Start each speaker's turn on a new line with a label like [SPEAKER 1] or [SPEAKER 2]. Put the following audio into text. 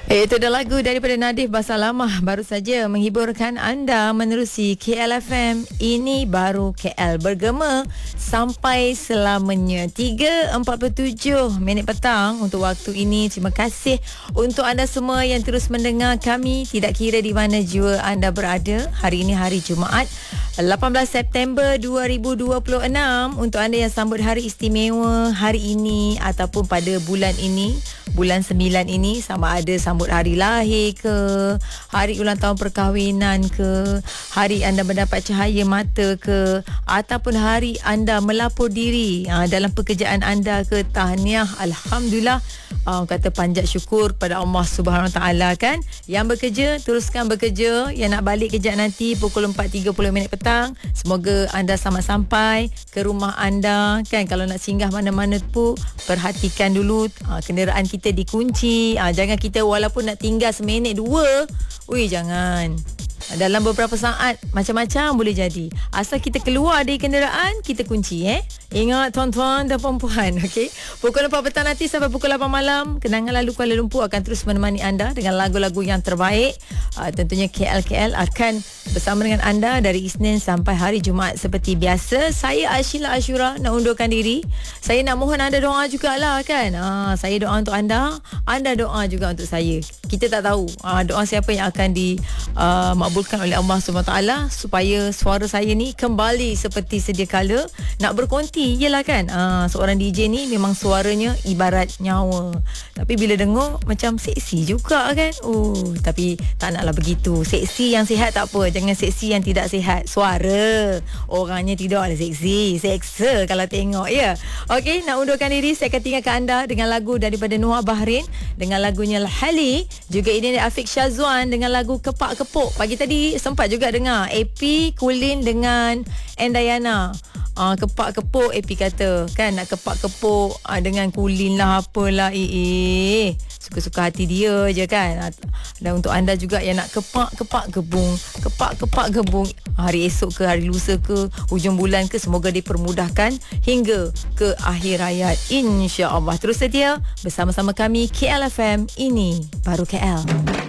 [SPEAKER 1] Itu dah lagu daripada Nadif Basalamah, baru saja menghiburkan anda menerusi KLFM. Ini baru KL bergema sampai selamanya. 3.47 minit petang untuk waktu ini. Terima kasih untuk anda semua yang terus mendengar kami, tidak kira di mana jua anda berada. Hari ini hari Jumaat 18 September 2026. Untuk anda yang sambut hari istimewa hari ini ataupun pada bulan ini, bulan 9 ini, sama ada sambut hari lahir ke, hari ulang tahun perkahwinan ke, hari anda mendapat cahaya mata ke, ataupun hari anda melapor diri dalam pekerjaan anda ke, tahniah, alhamdulillah. Kata panjat syukur pada Allah Subhanahu Wa Taala kan. Yang bekerja, teruskan bekerja. Yang nak balik kejap nanti pukul 4.30 minit petang, semoga anda selamat sampai ke rumah anda kan. Kalau nak singgah mana-mana pun, perhatikan dulu kenderaan kita dikunci. Jangan kita walaupun nak tinggal seminit dua, jangan. Dalam beberapa saat macam-macam boleh jadi. Asal kita keluar dari kenderaan, kita kunci Ingat tuan-tuan dan puan-puan, okey. Pukul 4 petang nanti sampai pukul 8 malam, Kenangan Lalu Kuala Lumpur akan terus menemani anda dengan lagu-lagu yang terbaik. Tentunya KL akan bersama dengan anda dari Isnin sampai hari Jumaat seperti biasa. Saya Ashila Ashura nak undurkan diri. Saya nak mohon anda doa jugalah kan. Saya doa untuk anda doa juga untuk saya. Kita tak tahu doa siapa yang akan dimakbulkan oleh Allah SWT supaya suara saya ni kembali seperti sedia kala. Nak berkonti yelah kan. Seorang DJ ni memang suaranya ibarat nyawa, tapi bila dengar macam seksi juga kan. Tapi tak naklah begitu. Seksi yang sihat tak apa, jangan seksi yang tidak sihat. Suara orangnya tidaklah seksi, seksa kalau tengok ya. Okey, nak undurkan diri. Saya akan tinggalkan anda dengan lagu daripada Noah Bahrain dengan lagunya Hali. Juga ini dari Afiq Syazwan dengan lagu Kepak Kepuk. Pagi tadi sempat juga dengar AP Kulin dengan Endayana. Kepak kepuk, AP kata kan, nak kepak kepuk dengan Kulin lah, apalah. Suka-suka hati dia je kan. Dan untuk anda juga yang nak kepak gebung, hari esok ke, hari lusa ke, hujung bulan ke, semoga dipermudahkan hingga ke akhir hayat, insya-Allah. Terus setia bersama-sama kami KLFM. Ini baru KL.